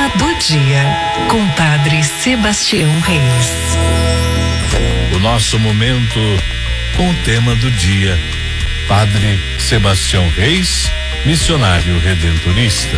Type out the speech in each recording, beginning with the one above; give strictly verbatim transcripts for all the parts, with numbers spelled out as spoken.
tema do dia, com Padre Sebastião Reis. O nosso momento com o tema do dia, Padre Sebastião Reis, missionário redentorista.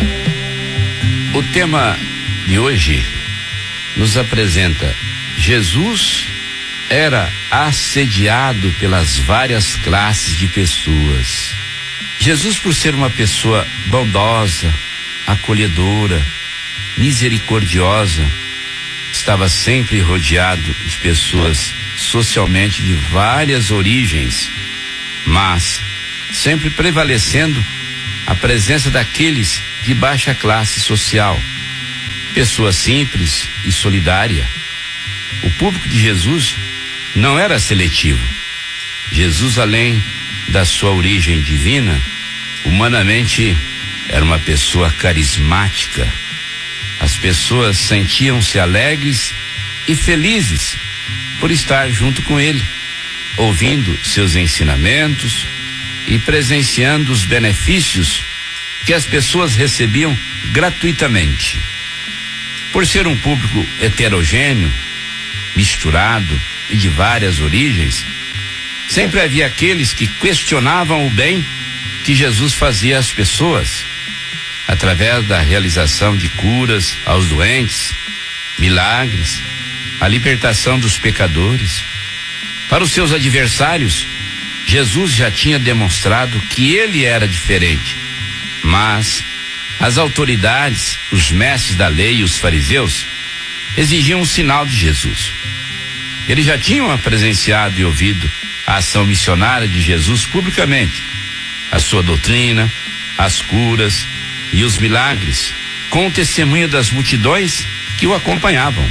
O tema de hoje nos apresenta: Jesus era assediado pelas várias classes de pessoas. Jesus, por ser uma pessoa bondosa, acolhedora, misericordiosa, estava sempre rodeado de pessoas socialmente de várias origens, mas sempre prevalecendo a presença daqueles de baixa classe social, pessoa simples e solidária. O público de Jesus não era seletivo. Jesus, além da sua origem divina, humanamente era uma pessoa carismática. As pessoas sentiam-se alegres e felizes por estar junto com ele, ouvindo seus ensinamentos e presenciando os benefícios que as pessoas recebiam gratuitamente. Por ser um público heterogêneo, misturado e de várias origens, sempre havia aqueles que questionavam o bem que Jesus fazia às pessoas, através da realização de curas aos doentes, milagres, a libertação dos pecadores. Para os seus adversários, Jesus já tinha demonstrado que ele era diferente, mas as autoridades, os mestres da lei e os fariseus exigiam um sinal de Jesus. Eles já tinham presenciado e ouvido a ação missionária de Jesus publicamente, a sua doutrina, as curas e os milagres, com o testemunho das multidões que o acompanhavam.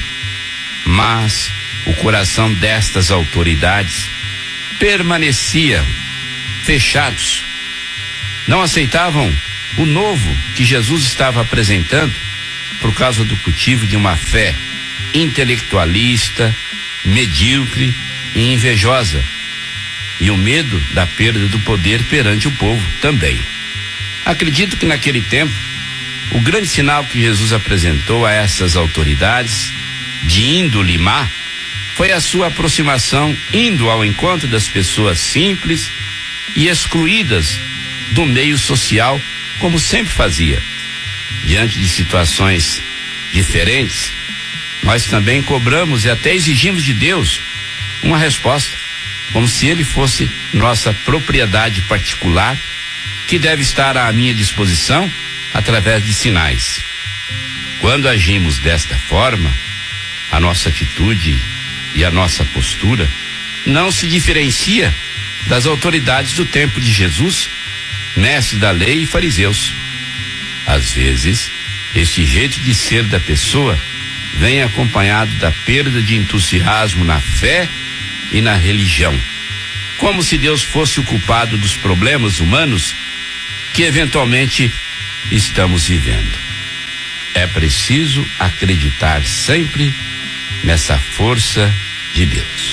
Mas o coração destas autoridades permanecia fechados. Não aceitavam o novo que Jesus estava apresentando por causa do cultivo de uma fé intelectualista, medíocre e invejosa, e o medo da perda do poder perante o povo também. Acredito que naquele tempo, o grande sinal que Jesus apresentou a essas autoridades de índole má foi a sua aproximação, indo ao encontro das pessoas simples e excluídas do meio social, como sempre fazia. Diante de situações diferentes, nós também cobramos e até exigimos de Deus uma resposta, como se ele fosse nossa propriedade particular, que deve estar à minha disposição através de sinais. Quando agimos desta forma, a nossa atitude e a nossa postura não se diferencia das autoridades do tempo de Jesus, mestres da lei e fariseus. Às vezes, esse jeito de ser da pessoa vem acompanhado da perda de entusiasmo na fé e na religião, como se Deus fosse o culpado dos problemas humanos que eventualmente estamos vivendo. É preciso acreditar sempre nessa força de Deus.